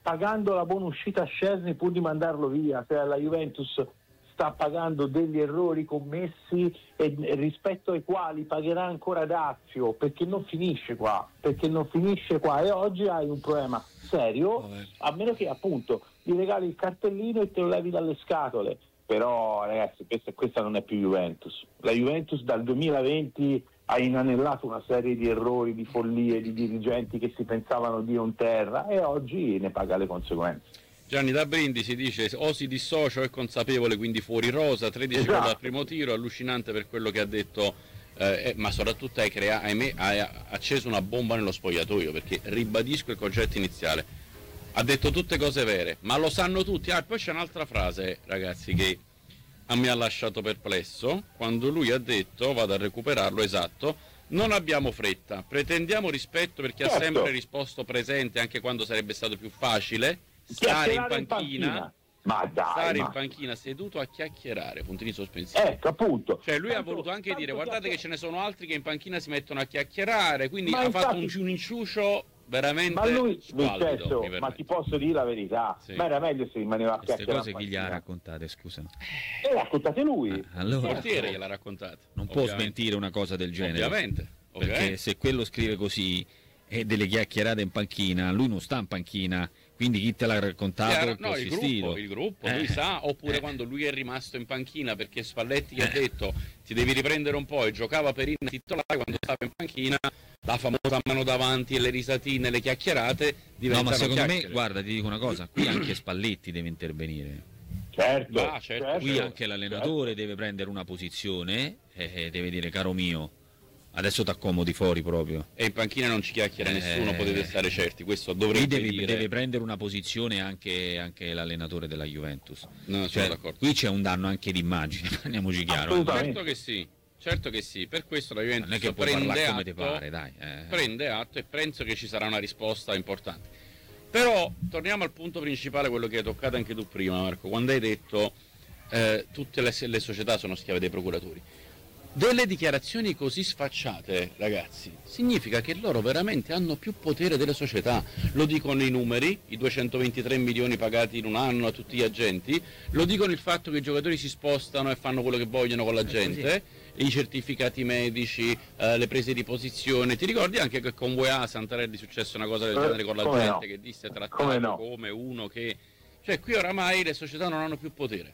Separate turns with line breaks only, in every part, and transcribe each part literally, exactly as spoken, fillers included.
pagando la buona uscita a Szczesny pur di mandarlo via, se la Juventus sta pagando degli errori commessi e rispetto ai quali pagherà ancora dazio, perché non finisce qua, perché non finisce qua e oggi hai un problema serio, a meno che appunto gli regali il cartellino e te lo levi dalle scatole. Però ragazzi, questa, questa non è più Juventus. La Juventus dal duemilaventi ha inanellato una serie di errori, di follie, di dirigenti che si pensavano Dio in terra e oggi ne paga le conseguenze.
Gianni da Brindisi dice: o si dissocia o è consapevole, quindi fuori rosa, tredici
Esatto.
gol al primo tiro, allucinante per quello che ha detto, eh, ma soprattutto hai, crea- hai, hai acceso una bomba nello spogliatoio, perché ribadisco il concetto iniziale, ha detto tutte cose vere, ma lo sanno tutti. Ah, poi c'è un'altra frase, ragazzi, che a me ha lasciato perplesso, quando lui ha detto, vado a recuperarlo, esatto: non abbiamo fretta, pretendiamo rispetto per chi
certo.
ha sempre risposto presente anche quando sarebbe stato più facile stare in panchina, in panchina.
Ma dai,
stare
ma...
in panchina seduto a chiacchierare, puntini sospensivi.
Ecco, appunto.
Cioè lui
tanto,
ha voluto anche dire: guardate
chiacchier-
che ce ne sono altri che in panchina si mettono a chiacchierare, quindi
ma
ha
infatti...
fatto un, un inciucio veramente
ma lui,
squallido,
Vincenzo, ma ti posso dire la verità,
sì.
ma era meglio se rimaneva a
Queste
chiacchierare.
cose chi le ha raccontate, scusa?
E le raccontate lui.
Ah,
Il
allora
portiere gliel'ha raccontato.
non può smentire una cosa del genere.
Ovviamente,
perché
ovviamente.
se quello scrive così e delle chiacchierate in panchina, lui non sta in panchina, quindi chi te l'ha raccontato
Chiaro,
può
no, il
assistito.
gruppo, il gruppo
Eh,
lui sa, oppure
eh.
quando lui è rimasto in panchina perché Spalletti gli
Eh.
ha detto ti devi riprendere un po' e giocava per il titolare, quando stava in panchina la famosa mano davanti e le risatine, le chiacchierate
No,
diventano
ma secondo
chiacchiere.
me, guarda, ti dico una cosa, qui anche Spalletti deve intervenire.
Certo,
Ah, certo,
certo.
Qui anche l'allenatore deve prendere una posizione e deve dire: caro mio, adesso ti accomodi fuori proprio.
E in panchina non ci chiacchiera
Eh.
nessuno, potete stare certi, questo
Qui
dovrebbe
deve,
dire.
deve prendere una posizione anche, anche l'allenatore della Juventus.
No, sono
Cioè,
d'accordo.
qui c'è un danno anche d'immagine, parliamoci chiaro.
Assolutamente.
Certo che sì, certo che sì, per questo la Juventus
Non è che puoi
prende
parlare come
atto,
ti pare, dai. eh.
prende atto e penso che ci sarà una risposta importante. Però torniamo al punto principale, quello che hai toccato anche tu prima, Marco, quando hai detto eh, tutte le, le società sono schiave dei procuratori. Delle dichiarazioni così sfacciate, ragazzi, significa che loro veramente hanno più potere delle società. Lo dicono i numeri, i duecentoventitré milioni pagati in un anno a tutti gli agenti, lo dicono il fatto che i giocatori si spostano e fanno quello che vogliono con la gente, i certificati medici, eh, le prese di posizione. Ti ricordi anche che con U E A Santarelli è successa una cosa del
Eh,
genere con la
come
gente,
no?
che disse trattato
Come no?
come uno che... Cioè qui oramai le società non hanno più potere.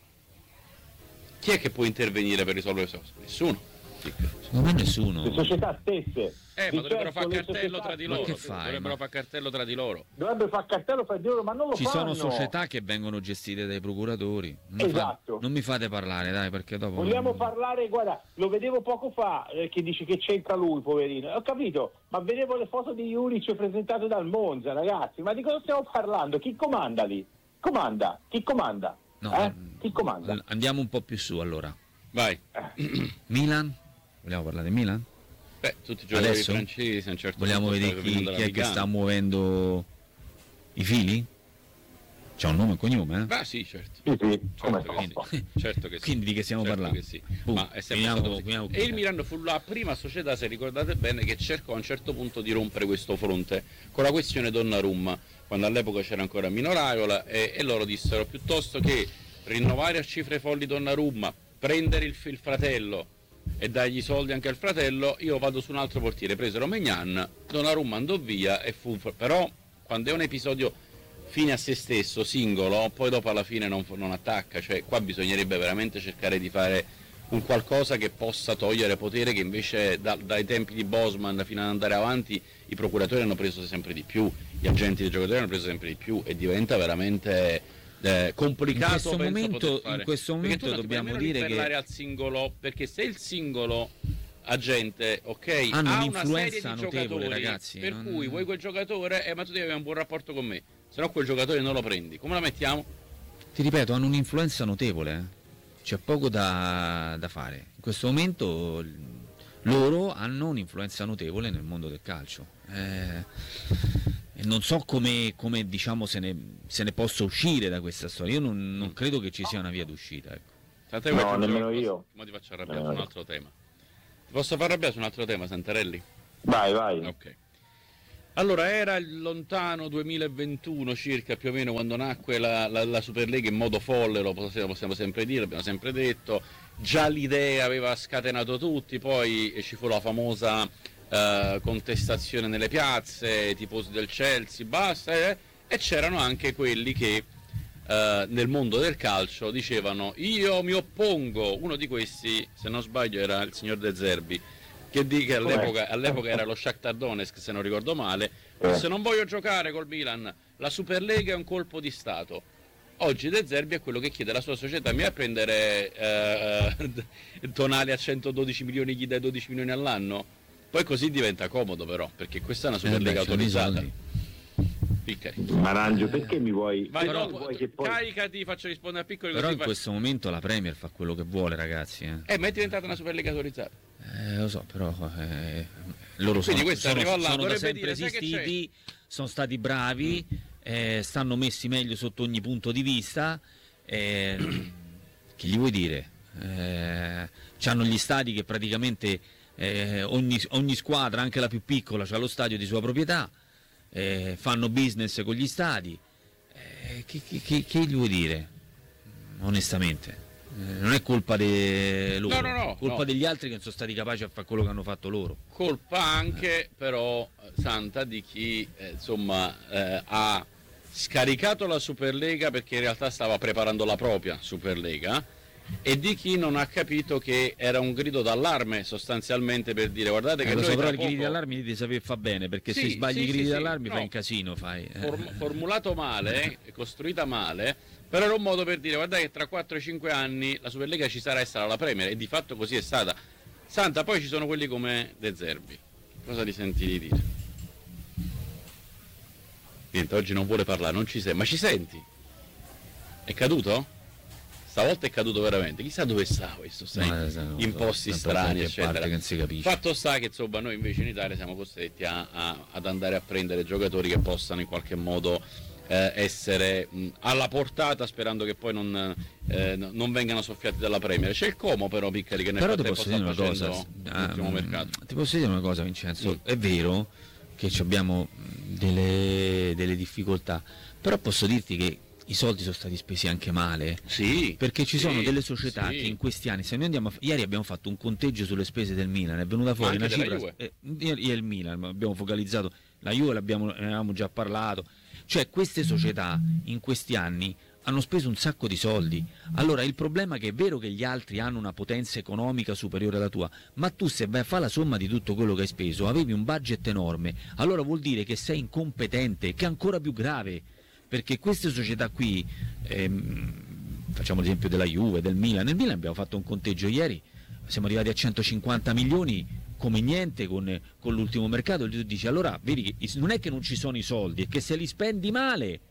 Chi è che può intervenire per risolvere le cose? Nessuno.
Secondo me nessuno.
Le società stesse.
Eh,
Di
ma dovrebbero
certo,
fare
le
cartello
società-
tra di
Ma
loro.
che fai,
Dovrebbero
ma-
fare cartello tra di loro.
Dovrebbe fare cartello fra di loro, ma non lo
Ci
fanno.
sono società che vengono gestite dai procuratori. Non, mi fa-
Esatto.
non mi fate parlare, dai, perché dopo.
Vogliamo parlare, guarda, lo vedevo poco fa, eh, che dice che c'entra lui, poverino. Ho capito, ma vedevo le foto di Juric presentate dal Monza, ragazzi. Ma di cosa stiamo parlando? Chi comanda lì? Comanda? Chi comanda?
No,
eh?
mm,
Chi comanda?
Andiamo un po' più su allora.
Vai.
Milan? Vogliamo parlare di Milan?
Beh, tutti i giocatori
Adesso?
francesi a un certo
Vogliamo
punto
vedere
stanno
chi,
venendo
chi è che
dalla
sta
Liga.
muovendo i fili? C'ha un nome e cognome, eh?
Beh, sì, certo.
Sì, sì, come
Certo
no?
che sì. Certo che sì.
Quindi di che stiamo
Certo
parlando?
che sì.
Boh,
Ma è sempre
finiamo
stato
con-
così.
finiamo con-
E il Milan fu la prima società, se ricordate bene, che cercò a un certo punto di rompere questo fronte con la questione Donnarumma, quando all'epoca c'era ancora Mino Raiola, e, e loro dissero: piuttosto che rinnovare a cifre folli Donnarumma, prendere il, il fratello e dargli soldi anche al fratello, io vado su un altro portiere. Presero Maignan, Donnarumma andò via e fu... Però quando è un episodio fine a se stesso, singolo, poi dopo alla fine non, non attacca. Cioè qua bisognerebbe veramente cercare di fare un qualcosa che possa togliere potere, che invece da, dai tempi di Bosman fino ad andare avanti i procuratori hanno preso sempre di più, gli agenti dei giocatori hanno preso sempre di più, e diventa veramente eh, complicato.
In questo
penso,
momento-
poter fare.
in questo
Perché
momento
tu non ti puoi
dobbiamo
nemmeno
dire che-
riferire al singolo, perché se il singolo agente, ok,
Hanno
ha una
un'influenza
serie di
notevole,
giocatori,
ragazzi,
per
non-
cui vuoi quel giocatore, eh, ma tu devi avere un buon rapporto con me, se no quel giocatore non lo prendi. Come la mettiamo?
Ti ripeto, hanno un'influenza notevole, eh. C'è poco da, da fare. In questo momento l- loro hanno un'influenza notevole nel mondo del calcio. Eh, e non so come, come diciamo se ne, se ne possa uscire da questa storia. Io non, non credo che ci sia una via d'uscita. Ecco.
Tant'è
No,
che aggiungere
nemmeno
qualcosa?
io.
Ma ti faccio arrabbiare su
Nemmeno
un
io.
altro tema. Ti posso far arrabbiare su un altro tema, Santarelli?
Vai, vai.
Ok. Allora, era il lontano duemilaventuno circa, più o meno, quando nacque la, la, la Superlega in modo folle, lo possiamo, possiamo sempre dire, l'abbiamo sempre detto. Già l'idea aveva scatenato tutti, poi ci fu la famosa eh, contestazione nelle piazze, i tifosi del Chelsea, basta, eh, e c'erano anche quelli che eh, nel mondo del calcio dicevano io mi oppongo. Uno di questi, se non sbaglio, era il signor De Zerbi, che, di, che all'epoca, all'epoca era lo Shakhtar Donetsk, se non ricordo male, se non voglio giocare col Milan, la Superlega è un colpo di Stato. Oggi De Zerbi è quello che chiede alla sua società: mi a prendere eh, Tonali a centododici milioni, gli dai dodici milioni all'anno? Poi così diventa comodo, però, perché questa è una Superlega eh beh, autorizzata. Piccari.
Marangio, perché mi vuoi?
Vai,
però,
no,
vuoi che poi...
caricati, faccio rispondere a Piccoli.
Però in
fa...
questo momento la Premier fa quello che vuole, ragazzi. Eh,
eh ma è diventata una Superlega autorizzata.
Eh, lo so, però eh, loro sono, sono, sono, sono da sempre dire, esistiti, sono stati bravi, eh, stanno messi meglio sotto ogni punto di vista. Eh, che gli vuoi dire? Eh, c'hanno gli stadi che praticamente eh, ogni, ogni squadra, anche la più piccola, ha lo stadio di sua proprietà, eh, fanno business con gli stadi. Eh, che, che, che gli vuoi dire? Onestamente. Non è colpa di loro,
no, no, no,
colpa
no.
degli altri che non sono stati capaci a fare quello che hanno fatto loro.
Colpa anche, eh. però, Santa, di chi eh, insomma eh, ha scaricato la Superlega perché in realtà stava preparando la propria Superlega, e di chi non ha capito che era un grido d'allarme sostanzialmente per dire guardate che
eh,
noi
so, però
tra
i gridi
poco...
d'allarme devi sapere fa bene, perché
sì,
se sbagli
sì,
i gridi
sì,
d'allarme
sì,
fai
no.
un casino, fai.
Form- formulato male, costruita male, però era un modo per dire guardate che tra quattro cinque anni la Superlega ci sarà e sarà la Premier, e di fatto così è stata. Santa, poi ci sono quelli come De Zerbi, cosa li senti di dire? Niente, oggi non vuole parlare, non ci sei, ma ci senti? È caduto? Stavolta è caduto veramente, chissà dove sta questo, sai, no, in posti strani, eccetera.
Che non si capisce.
Fatto sta che insomma noi invece in Italia siamo costretti a, a, ad andare a prendere giocatori che possano in qualche modo eh, essere mh, alla portata, sperando che poi non, eh, non vengano soffiati dalla Premier. C'è il Como però, Piccari, che nel
però
frattempo sta
una
facendo
cosa,
l'ultimo
um,
mercato.
Ti posso dire una cosa, Vincenzo,
Mm.
è vero che abbiamo delle, delle difficoltà, però posso dirti che i soldi sono stati spesi anche male,
Sì,
perché ci
sì,
sono delle società
sì.
che in questi anni, se noi andiamo a, ieri abbiamo fatto un conteggio sulle spese del Milan, è venuta fuori
Ma
una
anche
cifra,
della
eh, io e il Milan abbiamo focalizzato, la Juve l'abbiamo, ne avevamo già parlato, cioè queste società in questi anni hanno speso un sacco di soldi. Allora il problema è che è vero che gli altri hanno una potenza economica superiore alla tua, ma tu se vai a fare la somma di tutto quello che hai speso, avevi un budget enorme, allora vuol dire che sei incompetente, che è ancora più grave. Perché queste società qui, ehm, facciamo l'esempio della Juve, del Milan, nel Milan abbiamo fatto un conteggio ieri, siamo arrivati a centocinquanta milioni come niente con, con l'ultimo mercato, e tu dici allora vedi che non è che non ci sono i soldi, è che se li spendi male,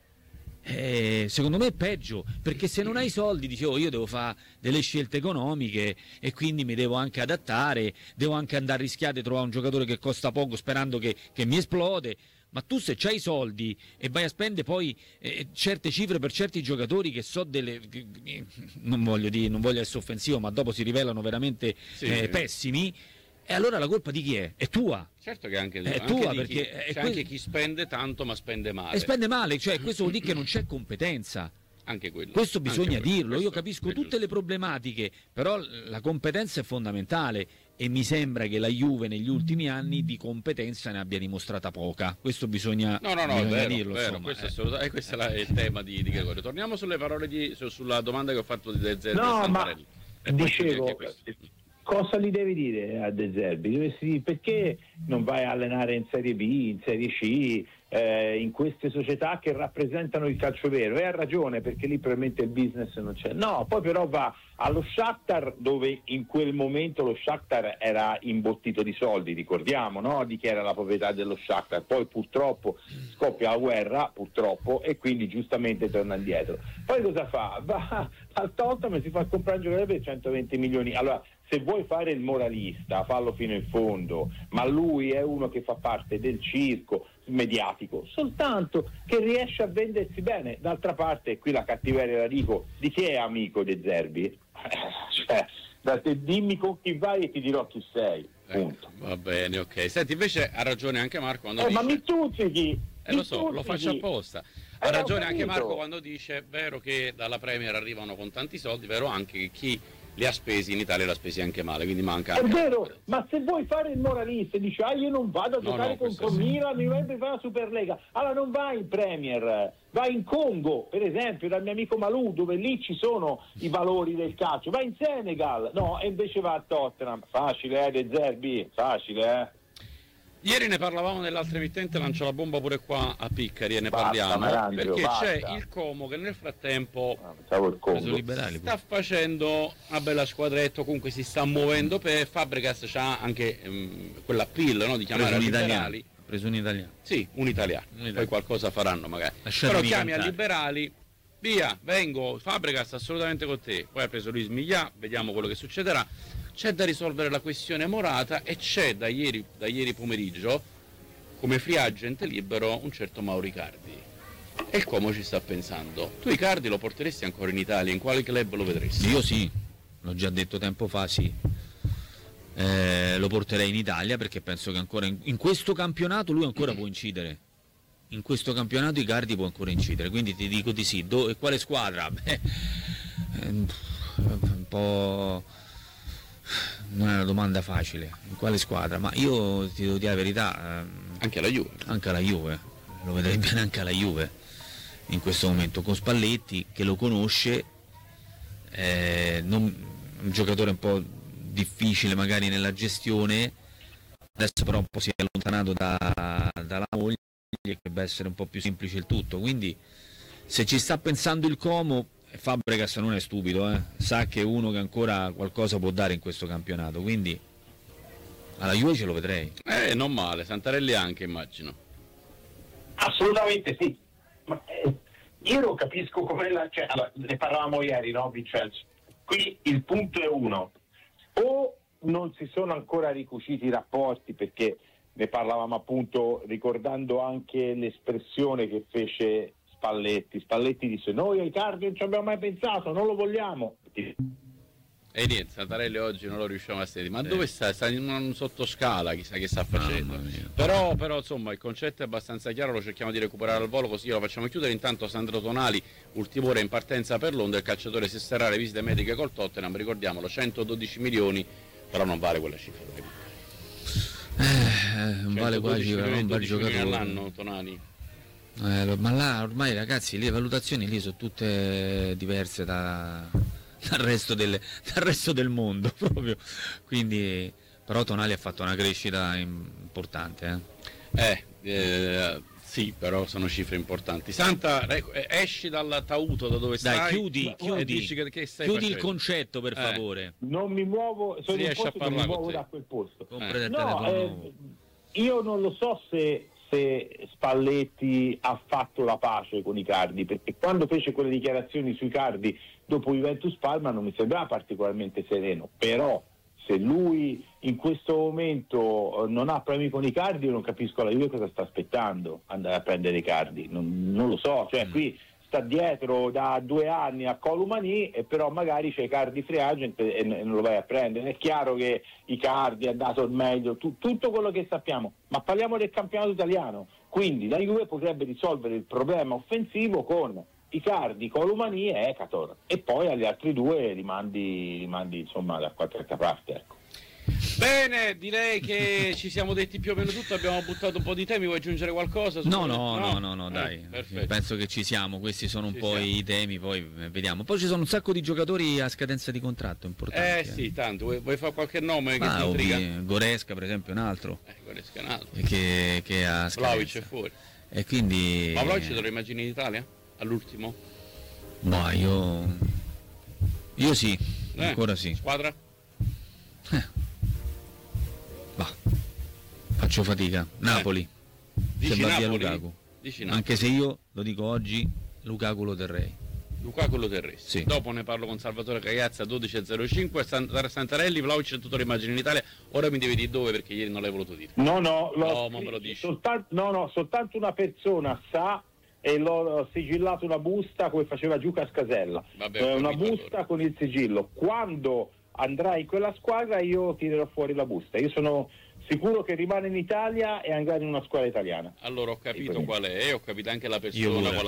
eh, secondo me è peggio, perché se non hai i soldi dici oh, io devo fare delle scelte economiche e quindi mi devo anche adattare, devo anche andare a rischiare di trovare un giocatore che costa poco sperando che, che mi esplode. Ma tu se c'hai i soldi e vai a spendere poi eh, certe cifre per certi giocatori che so delle, non voglio dire, non voglio essere offensivo, ma dopo si rivelano veramente
sì.
eh, pessimi, e allora la colpa di chi è? È tua.
Certo che anche,
è
anche
tua,
di
perché
chi,
è
c'è
que-
anche chi spende tanto ma spende male.
E spende male, cioè questo vuol dire che non c'è competenza.
Anche quello.
Questo bisogna
anche quello.
dirlo,
Questo
io capisco
è
tutte
giusto.
le problematiche, però la competenza è fondamentale e mi sembra che la Juve negli ultimi anni di competenza ne abbia dimostrata poca. Questo bisogna,
No, no, no,
bisogna
è vero,
dirlo.
vero,
Insomma,
questo,
eh.
è assolutamente, eh, questo è, la, è il tema di, di Gregorio. Torniamo sulle parole di, su, sulla domanda che ho fatto di De Zerbi
No,
a
ma
Santarelli. E poi
dicevo,
anche questo.
cosa gli devi dire a De Zerbi? Dovresti- perché non vai a allenare in Serie B, in Serie C, eh, in queste società che rappresentano il calcio vero? E ha ragione, perché lì probabilmente il business non c'è. No, poi però va allo Shakhtar, dove in quel momento lo Shakhtar era imbottito di soldi, ricordiamo, no? Di chi era la proprietà dello Shakhtar. Poi purtroppo scoppia la guerra, purtroppo, e quindi giustamente torna indietro. Poi cosa fa? Va al Tottenham e si fa comprare un giocatore per centoventi milioni. Allora, se vuoi fare il moralista, fallo fino in fondo, ma lui è uno che fa parte del circo mediatico, soltanto che riesce a vendersi bene. D'altra parte, qui la cattiveria la dico, di chi è amico De Zerbi? Eh, cioè, da te, dimmi con chi vai e ti dirò chi sei. punto.
Ecco, va bene, ok. Senti, invece ha ragione anche Marco quando
Eh,
dice...
ma mi stuzzichi!
Eh, lo so, lo faccio apposta. Ha
Eh, ho
ragione anche
capito.
Marco quando dice, è vero che dalla Premier arrivano con tanti soldi, vero anche che chi li ha spesi in Italia li ha spesi anche male, quindi manca
È
anche...
vero, ma se vuoi fare il moralista e dici ah io non vado a
No,
giocare
no, questo
contro
sì.
Milan, mi voglio fare la Superlega, allora non vai in Premier, vai in Congo, per esempio, dal mio amico Malou, dove lì ci sono i valori del calcio, vai in Senegal, no, e invece va a Tottenham, facile eh, De Zerbi, facile eh.
Ieri ne parlavamo nell'altra emittente, lancio la bomba pure qua a Piccari e ne
Basta,
parliamo,
Marangio,
perché
basta.
c'è il Como che nel frattempo
Ah, pensavo il
Preso
Congo.
liberali.
sta facendo una bella squadretta, comunque si sta muovendo, per Fabregas c'ha anche ehm, quell'appeal, no, di chiamare
Preso
a
un italiano.
liberali.
Preso un italiano.
Sì, un italiano,
Un italiano.
poi qualcosa faranno magari.
Lasciatemi
Però chiami
cantare.
a liberali, via, vengo, Fabregas assolutamente con te. Poi ha preso Luis Miglia, vediamo quello che succederà. C'è da risolvere la questione Morata e c'è da ieri, da ieri pomeriggio come free agent libero un certo Mauro Icardi. E il Como ci sta pensando. Tu Icardi lo porteresti ancora in Italia? In quale club lo vedresti?
Io sì, l'ho già detto tempo fa, sì. Eh, lo porterei in Italia perché penso che ancora in, in questo campionato lui ancora può incidere. In questo campionato Icardi può ancora incidere, quindi ti dico di sì. Do, e quale squadra? Beh, ehm, un po'... non è una domanda facile. In quale squadra? Ma io ti devo dire la verità, ehm,
Anche la Juve.
anche alla Juve, lo vedrei bene anche alla Juve in questo momento, con Spalletti che lo conosce, eh, non, un giocatore un po' difficile magari nella gestione, adesso però un po' si è allontanato da, dalla moglie, che deve essere un po' più semplice il tutto, quindi se ci sta pensando il Como, Fabregas non è stupido, eh? Sa che è uno che ancora qualcosa può dare in questo campionato, quindi alla Juve ce lo vedrei.
Eh, non male, Santarelli anche immagino.
Assolutamente sì, ma eh, io non capisco come la... Cioè, allora, ne parlavamo ieri, no Vincenzo? Qui il punto è uno, o non si sono ancora ricuciti i rapporti, perché ne parlavamo appunto ricordando anche l'espressione che fece Spalletti. Spalletti disse noi ai Icardi non ci abbiamo mai pensato, non lo vogliamo.
E niente, Santarelli oggi non lo riusciamo a sentire. Ma dove sta? Sta in un sottoscala, chissà che sta facendo.
Mamma mia.
Però, però insomma il concetto è abbastanza chiaro, lo cerchiamo di recuperare al volo così lo facciamo chiudere. Intanto Sandro Tonali, ultima ora in partenza per Londra, il calciatore si esterrà le visite mediche col Tottenham, ricordiamolo, centododici milioni, però non vale quella cifra.
Eh, non vale quasi
centododici
un bel
milioni
giocatore.
all'anno, Tonali.
Eh, lo- ma là ormai ragazzi le valutazioni lì sono tutte diverse da, dal, resto del, dal resto del mondo proprio, quindi però Tonali ha fatto una crescita importante, eh.
Eh, eh, sì, però sono cifre importanti. Santa, ecco, eh, esci dal tauto da dove
Dai,
stai
chiudi,
e
chiudi,
dici che, che stai
chiudi il
facendo.
concetto per
Eh.
favore.
Non mi muovo, sono in un
riesci a
posto che mi
parlare
muovo
con te.
da quel posto.
Compra il
No,
telefono
eh,
nuovo.
io non lo so se, se Spalletti ha fatto la pace con Icardi, perché quando fece quelle dichiarazioni su Icardi dopo Juventus Parma non mi sembrava particolarmente sereno, però se lui in questo momento eh, non ha problemi con Icardi, io non capisco la Juve cosa sta aspettando andare a prendere Icardi, non, non lo so, cioè
Mm.
qui sta dietro da due anni a Columani e però magari c'è Icardi free agent e, e non lo vai a prendere. È chiaro che Icardi ha dato il meglio, tu, tutto quello che sappiamo, ma parliamo del campionato italiano, quindi la Juve potrebbe risolvere il problema offensivo con Icardi, Columani e Ekator e poi agli altri due li mandi, li mandi insomma da qualche altra parte, ecco.
Bene, direi che ci siamo detti più o meno tutto, abbiamo buttato un po' di temi, vuoi aggiungere qualcosa?
No, no, no, no, no,
Eh,
dai,
perfetto.
penso che ci siamo, questi sono un
Ci
po'
siamo.
i temi, poi eh, vediamo. Poi ci sono un sacco di giocatori a scadenza di contratto importanti.
Eh sì, tanto, vuoi, vuoi fare qualche nome che
Ah,
ti intriga?
ovvi- Goresca per esempio è un altro
Eh, quello è scanato.
che, che ha
Vlahovic è
scadenza.
fuori.
E quindi...
Ma Vlahovic te lo immagini in Italia? All'ultimo?
No, io... Io sì,
Eh,
ancora sì.
Squadra?
Va. Faccio fatica. Napoli.
Dici
Se va via
Napoli?
Lukaku.
Dici Napoli.
Anche se io, lo dico oggi, Lukaku lo terrei.
Lukaku lo terresti.
Sì.
Dopo ne parlo con Salvatore Cagazza dodici e zero cinque, Sant- Santarelli, Vlahovic e tutto lo immagini in Italia. Ora mi devi dire dove perché ieri non l'hai voluto dire.
No, no, l'ho
No, ma
scritto-
me lo dici.
soltanto, no, no, soltanto una persona sa e l'ho sigillato una busta come faceva Giuca Scasella.
Vabbè,
Eh,
ho
una
capito,
busta
allora.
con il sigillo. Quando andrà in quella squadra, io tirerò fuori la busta. Io sono sicuro che rimane in Italia e andrà in una squadra italiana.
Allora ho capito qual è, ho capito anche la persona.